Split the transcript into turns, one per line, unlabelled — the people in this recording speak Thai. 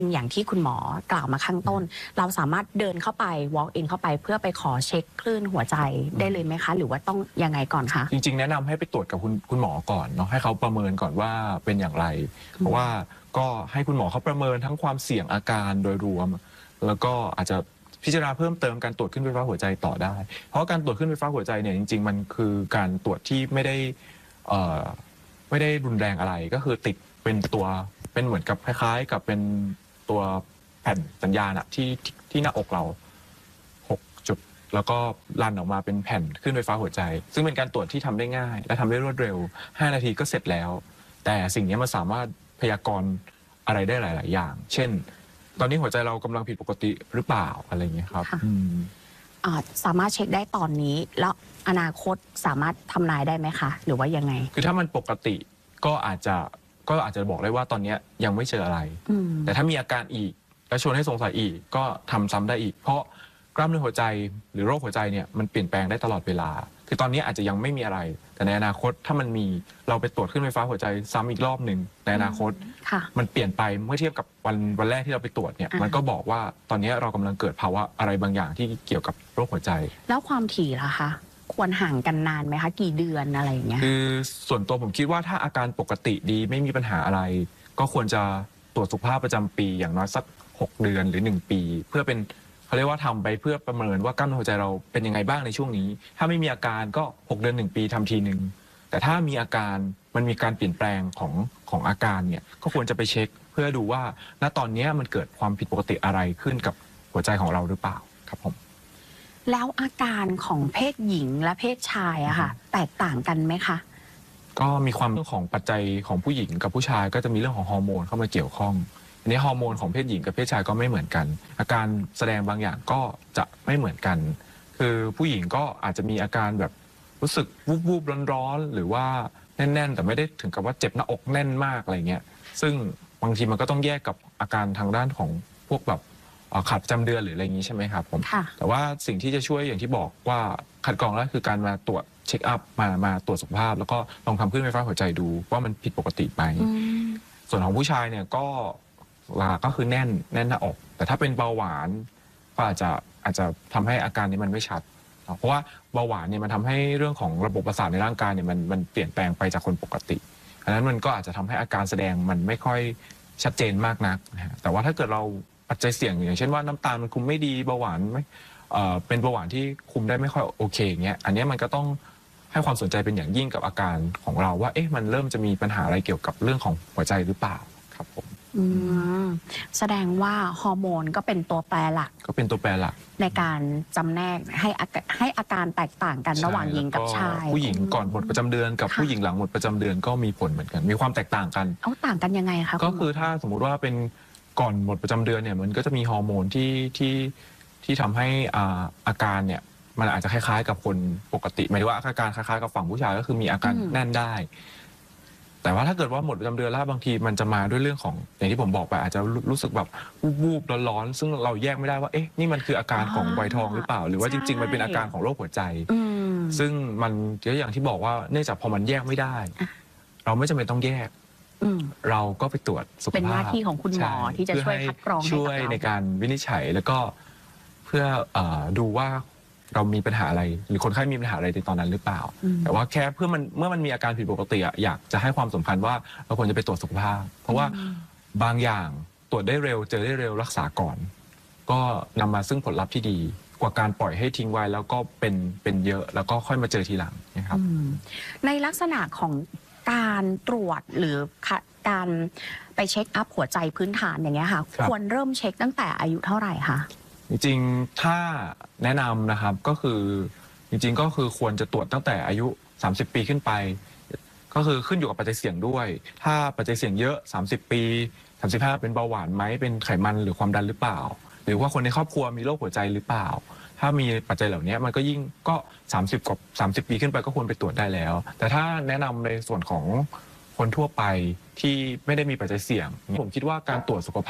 อย่างที่คุณหมอกล่าวมาข้างต้นเราสามารถเดินเข้าไป walk in เข้าไปเพื่อไปขอเช็คคลื่นหัวใจได้เลยไหมคะหรือว่าต้องยังไงก่อนคะ
จริงๆแนะนำให้ไปตรวจกับคุณหมอก่อนเนาะให้เขาประเมินก่อนว่าเป็นอย่างไรเพราะว่าก็ให้คุณหมอเขาประเมินทั้งความเสี่ยงอาการโดยรวมแล้วก็อาจจะพิจารณาเพิ่มเติมการตรวจขึ้นไฟฟ้าหัวใจต่อได้เพราะการตรวจขึ้นไฟฟ้าหัวใจเนี่ยจริงๆมันคือการตรวจที่ไม่ได้รุนแรงอะไรก็คือติดเป็นตัวเป็นเหมือนกับคล้ายๆกับเป็นตัวแผ่นสัญญาณอะที่หน้าอกเรา6 จุดแล้วก็รันออกมาเป็นแผ่นขึ้นไฟฟ้าหัวใจซึ่งเป็นการตรวจที่ทำได้ง่ายและทำได้รวดเร็ว5 นาทีก็เสร็จแล้วแต่สิ่งนี้มันสามารถพยากรณ์อะไรได้หลายๆอย่างเช่นตอนนี้หัวใจเรากำลังผิดปกติหรือเปล่าอะไรอย่างเงี้ยครับ
สามารถเช็คได้ตอนนี้แล้วอนาคตสามารถทำนายได้ไหมคะหรือว่ายังไง
คือถ้ามันปกติก็อาจจะบอกได้ว่าตอนนี้ยังไม่เจออะไรแต่ถ้ามีอาการอีกและชวนให้สงสัยอีกก็ทำซ้ำได้อีกเพราะกล้ามเนื้อหัวใจหรือโรคหัวใจเนี่ยมันเปลี่ยนแปลงได้ตลอดเวลาคือตอนนี้อาจจะยังไม่มีอะไรแต่ในอนาคตถ้ามันมีเราไปตรวจขึ้นไฟฟ้าหัวใจซ้ำอีกรอบหนึ่งในอนาคตมันเปลี่ยนไปเมื่อเทียบกับวันแรกที่เราไปตรวจเนี่ยมันก็บอกว่าตอนนี้เรากำลังเกิดภาวะอะไรบางอย่างที่เกี่ยวกับโรคหัวใจ
แล้วความถี่ล่ะคะควรห่างกันนานไหมคะกี่เดือนอะไรอย่างเงี้ย
คือส่วนตัวผมคิดว่าถ้าอาการปกติดีไม่มีปัญหาอะไรก็ควรจะตรวจสุขภาพประจำปีอย่างน้อยสัก6 เดือนหรือ1 ปีเพื่อเป็นเขาเรียกว่าทำไปเพื่อประเมินว่ากล้ามเนื้อหัวใจเราเป็นยังไงบ้างในช่วงนี้ถ้าไม่มีอาการก็6 เดือน1 ปีทำทีหนึ่งแต่ถ้ามีอาการมันมีการเปลี่ยนแปลงของอาการเนี่ยก็ควรจะไปเช็คเพื่อดูว่าณตอนนี้มันเกิดความผิดปกติอะไรขึ้นกับหัวใจของเราหรือเปล่าครับผม
แล้วอาการของเพศหญิงและเพศชายอะค่ะแตกต่างกันไหมคะ
ก็มีความเรื่องของปัจจัยของผู้หญิงกับผู้ชายก็จะมีเรื่องของฮอร์โมนเข้ามาเกี่ยวข้องอันนี้ฮอร์โมนของเพศหญิงกับเพศชายก็ไม่เหมือนกันอาการแสดงบางอย่างก็จะไม่เหมือนกันคือผู้หญิงก็อาจจะมีอาการแบบรู้สึกวูบๆร้อนๆหรือว่าแน่นๆแต่ไม่ได้ถึงกับว่าเจ็บหน้าอกแน่นมากอะไรเงี้ยซึ่งบางทีมันก็ต้องแยกกับอาการทางด้านของพวกแบบขาดประจำเดือนหรืออะไรอย่างนี้ใช่ไหมครับผมแต่ว่าสิ่งที่จะช่วยอย่างที่บอกว่าคัดกรองแล้วคือการมาตรวจเช็คอัพมาตรวจสุขภาพแล้วก็ลองทำขึ้นไฟฟ้าหัวใจดูว่ามันผิดปกติไหมส่วนของผู้ชายเนี่ยก็คือแน่นหน้าอกแต่ถ้าเป็นเบาหวานก็อาจจะทำให้อาการนี้มันไม่ชัดเพราะว่าเบาหวานเนี่ยมันทำให้เรื่องของระบบประสาทในร่างกายเนี่ยมันเปลี่ยนแปลงไปจากคนปกติอันนั้นมันก็อาจจะทำให้อาการแสดงมันไม่ค่อยชัดเจนมากนักนะแต่ว่าถ้าเกิดเราปัจจัยเสี่ยงอย่างเช่นว่าน้ำตาลมันคุมไม่ดีเบาหวานไม่เป็นเบาหวานที่คุมได้ไม่ค่อยโอเคอย่างเงี้ยอันนี้มันก็ต้องให้ความสนใจเป็นอย่างยิ่งกับอาการของเราว่ามันเริ่มจะมีปัญหาอะไรเกี่ยวกับเรื่องของหัวใจหรือเปล่าครับผม
แสดงว่าฮอร์โมนก็เป็นตัวแปรหลักในการจำแนกให้อาการแตกต่างกันระหว่างหญิงกับชาย
ผู้หญิงก่อนหมดประจำเดือนกับผู้หญิงหลังหมดประจำเดือนก็มีผลเหมือนกันมีความแตกต่างกัน
ต่างกันยังไงคะ
ก็คือถ้าสมมุติว่าเป็นก่อนหมดประจำเดือนเนี่ยมันก็จะมีฮอร์โมนที่ทำให้อาการเนี่ยมันอาจจะคล้ายๆกับคนปกติหมายถึงว่าอาการคล้ายๆกับฝั่งผู้ชายก็คือมีอาการแน่นได้แต่ว่าถ้าเกิดว่าหมดประจำเดือนแล้วบางทีมันจะมาด้วยเรื่องของอย่างที่ผมบอกไปอาจจะรู้สึกแบบวูบๆร้อนๆซึ่งเราแยกไม่ได้ว่านี่มันคืออาการของวัยทองหรือเปล่าหรือว่าจริงๆมันเป็นอาการของโรคหัวใจซึ่งมันก็อย่างที่บอกว่าเนื่องจากพอมันแยกไม่ได้เราไม่จำเป็นต้องแยกเราก็ไปตรวจสุขภาพ
เป็นหน้าที่ของคุณหมอที่จะช่วยคัดกรอง
ช่วยในการวินิจฉัยแล้วก็เพื่อดูว่าเรามีปัญหาอะไรหรือคนไข้มีปัญหาอะไรในตอนนั้นหรือเปล่าแต่ว่าแค่เมื่อมันมีอาการผิดปกติอยากจะให้ความสำคัญว่าเราควรจะไปตรวจสุขภาพเพราะว่าบางอย่างตรวจได้เร็วเจอได้เร็วรักษาก่อนก็นำมาซึ่งผลลัพธ์ที่ดีกว่าการปล่อยให้ทิ้งไว้แล้วก็เป็นเยอะแล้วก็ค่อยมาเจอทีหลังนะครับ
ในลักษณะของการตรวจหรือการไปเช็คอัพหัวใจพื้นฐานอย่างเงี้ยค่ะควรเริ่มเช็คตั้งแต่อายุเท่าไหร่คะ
จริงๆถ้าแนะนำนะครับก็คือจริงๆก็คือควรจะตรวจตั้งแต่อายุ30 ปีขึ้นไปก็คือขึ้นอยู่กับปัจจัยเสี่ยงด้วยถ้าปัจจัยเสี่ยงเยอะ30 ปี35เป็นเบาหวานไหมเป็นไขมันหรือความดันหรือเปล่าหรือว่าคนในครอบครัวมีโรคหัวใจหรือเปล่าถ้ามีปัจจัยเหล่านี้มันก็ยิ่งก็30 ปีขึ้นไปก็ควรไปตรวจได้แล้วแต่ถ้าแนะนำในส่วนของคนทั่วไปที่ไม่ได้มีปัจจัยเสี่ยงผมคิดว่าการตรวจสุขภาพ